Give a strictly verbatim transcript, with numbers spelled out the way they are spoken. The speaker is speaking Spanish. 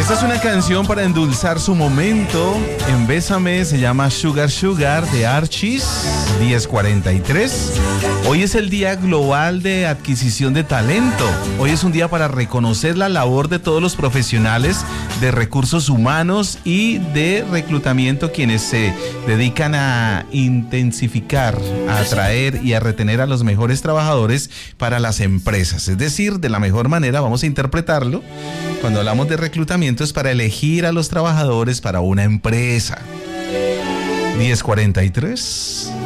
Esta es una canción para endulzar su momento. En Bésame se llama Sugar Sugar de Archis, diez cuarenta y tres. Hoy es el Día Global de Adquisición de Talento. Hoy es un día para reconocer la labor de todos los profesionales de recursos humanos y de reclutamiento, quienes se dedican a intensificar, a atraer y a retener a los mejores trabajadores para las empresas. Es decir, de la mejor manera vamos a interpretarlo. Cuando hablamos de reclutamiento es para elegir a los trabajadores para una empresa. diez cuarenta y tres.